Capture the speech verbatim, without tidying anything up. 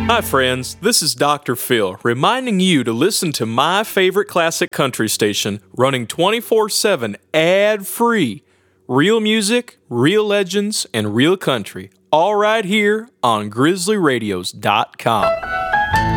Hi, friends. This is Doctor Phil, reminding you to listen to my favorite classic country station, running twenty-four seven ad-free. Real music, real legends, and real country, all right here on grizzly radios dot com.